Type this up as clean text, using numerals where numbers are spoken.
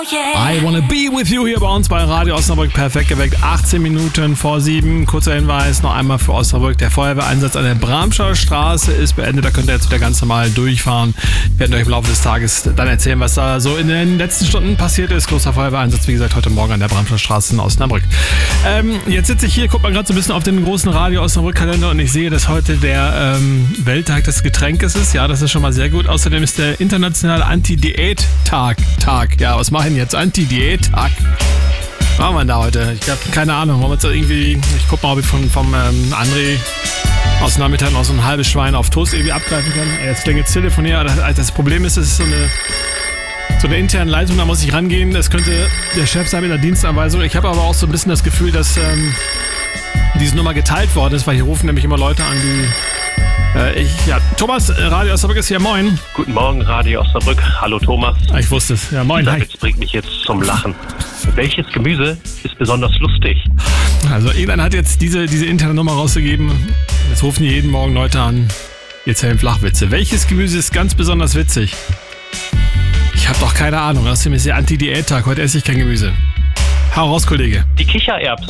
I wanna be with you hier bei uns bei Radio Osnabrück. Perfekt geweckt, 18 Minuten vor 7. Kurzer Hinweis noch einmal für Osnabrück. Der Feuerwehreinsatz an der Bramscher Straße ist beendet. Da könnt ihr jetzt wieder ganz normal durchfahren. Wir werden euch im Laufe des Tages dann erzählen, was da so in den letzten Stunden passiert ist. Großer Feuerwehreinsatz, wie gesagt, heute Morgen an der Bramscher Straße in Osnabrück. Jetzt sitze ich hier, guck mal gerade so ein bisschen auf den großen Radio Osnabrück-Kalender und ich sehe, dass heute der Welttag des Getränkes ist. Ja, das ist schon mal sehr gut. Außerdem ist der internationale Anti-Diät-Tag. Ja, was machen jetzt? Anti-Diät-Tag. Was machen wir da heute? Ich habe keine Ahnung. Wollen wir jetzt irgendwie, ich guck mal, ob ich vom André aus dem Nachmittag noch so ein halbes Schwein auf Toast irgendwie abgreifen kann. Jetzt klingt jetzt Telefon hier. Das Problem ist, es ist so eine interne Leitung, da muss ich rangehen. Das könnte der Chef sein mit der Dienstanweisung. Ich habe aber auch so ein bisschen das Gefühl, dass diese Nummer geteilt worden ist, weil hier rufen nämlich immer Leute an, die... Thomas, Radio Osnabrück ist hier, moin. Guten Morgen, Radio Osnabrück. Hallo Thomas. Ich wusste es, ja moin. Das bringt mich jetzt zum Lachen. Welches Gemüse ist besonders lustig? Also irgendeiner hat jetzt diese interne Nummer rausgegeben. Jetzt rufen hier jeden Morgen Leute an, jetzt erzählen Flachwitze. Welches Gemüse ist ganz besonders witzig? Ich habe doch keine Ahnung. Außerdem ist der Anti-Diät-Tag. Heute esse ich kein Gemüse. Hau raus, Kollege. Die Kichererbse.